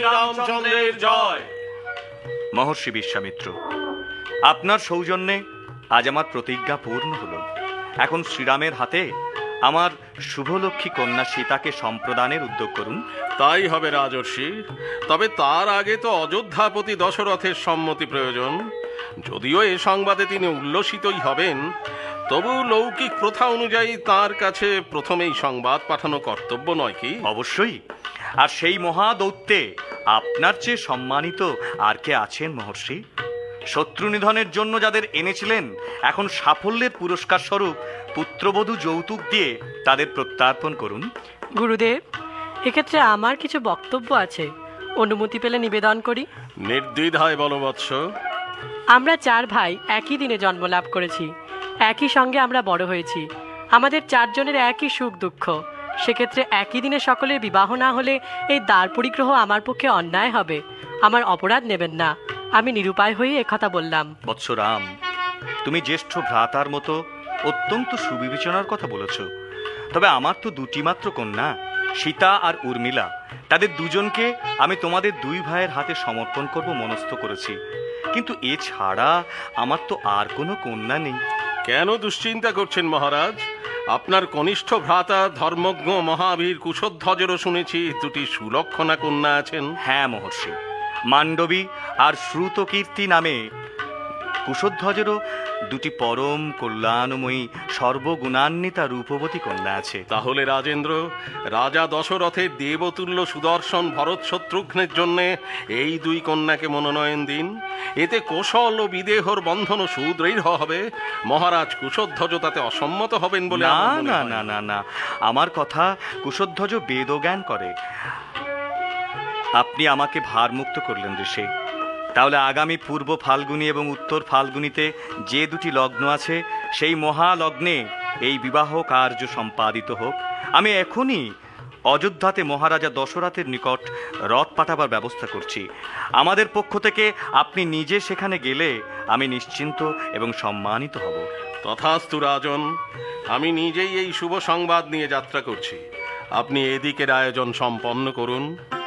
শ্রীরামচন্দ্রের জয়। মহর্ষি বিশ্বামিত্র, আপনার সৌজন্যে আজ আমার প্রতিজ্ঞা পূর্ণ হল। এখন শ্রীরামের হাতে আমার শুভলক্ষ্মী কন্যা সীতাকে সম্প্রদানের উদ্যোগ করুন। তাই হবে রাজর্ষি, তবে তার আগে তো অযোধ্যাপতি দশরথের সম্মতি প্রয়োজন। যদিও এ সংবাদে তিনি উল্লসিতই হবেন, তবু লৌকিক প্রথা অনুযায়ী তার কাছে প্রথমেই সংবাদ পাঠানো কর্তব্য নয় কি? অবশ্যই। আর সেই মহাদৌত্যে আপনার চেয়ে সম্মানিত আর কে আছেন মহর্ষি? শত্রু নিধনের জন্য যাদের এনেছিলেন, এখন সাফল্যের পুরস্কার স্বরূপ পুত্রবধূ যৌতুক দিয়ে তাদের প্রত্যার্পণ করুন। গুরুদেব, এক্ষেত্রে আমার কিছু বক্তব্য আছে, অনুমতি পেলে নিবেদন করি। নির্দ্বিধায় বলো বৎস। আমরা 4 ভাই একই দিনে জন্ম লাভ করেছি, একই সঙ্গে আমরা বড় হয়েছি। আমাদের 4 জনের একই সুখ দুঃখ। সেক্ষেত্রে একই দিনে সকলের বিবাহ না হলে এই দ্বার পরিগ্রহ আমার পক্ষে অন্যায় হবে। আমার অপরাধ নেবেন না, আমি নিরুপায় হয়ে একথা বললাম। বৎস রাম, তুমি জ্যেষ্ঠ ভ্রাতার মতো অত্যন্ত সুবিবেচনার কথা বলেছ। তবে আমার তো 2টি মাত্র কন্যা, সীতা আর উর্মিলা। তাদের দুজনকে আমি তোমাদের 2 ভাইয়ের হাতে সমর্পণ করব মনস্থ করেছি। কিন্তু এছাড়া আমার তো আর কোনো কন্যা নেই। কেন দুশ্চিন্তা করছেন মহারাজ? আপনার কনিষ্ঠ ভ্রাতা ধর্মজ্ঞ মহাবীর কুশধ্বজেরও শুনেছি 2টি সুলক্ষণা কন্যা আছেন। হ্যাঁ মহর্ষি, মান্ডবী আর শ্রুতকীর্তি নামে কুশধ্বজেরও 2টি পরম কল্যাণময়ী সর্বগুণান্বিতা রূপবতী কন্যা আছে। তাহলে রাজেন্দ্র, রাজা দশরথের দেবতুল্য সুদর্শন ভরত শত্রুঘ্নের জন্য এই 2 কন্যাকে মনোনয়ন দিন। এতে কৌশল ও বিদেহর বন্ধন সুদৃঢ় হবে। মহারাজ কুশধ্বজ তাতে অসম্মত হবেন বলে না না না না না, আমার কথা কুশধ্বজ বেদজ্ঞান করে। আপনি আমাকে ভারমুক্ত করলেন ঋষি। তাহলে আগামী পূর্ব ফাল্গুনী এবং উত্তর ফাল্গুনীতে যে 2টি লগ্ন আছে, সেই মহালগ্নে এই বিবাহ কার্য সম্পাদিত হোক। আমি এখনই অযোধ্যাতে মহারাজা দশরথের নিকট রথ পাঠাবার ব্যবস্থা করছি। আমাদের পক্ষ থেকে আপনি নিজে সেখানে গেলে আমি নিশ্চিন্ত এবং সম্মানিত হব। তথাস্তু রাজন, আমি নিজেই এই শুভ সংবাদ নিয়ে যাত্রা করছি। আপনি এদিকের আয়োজন সম্পন্ন করুন।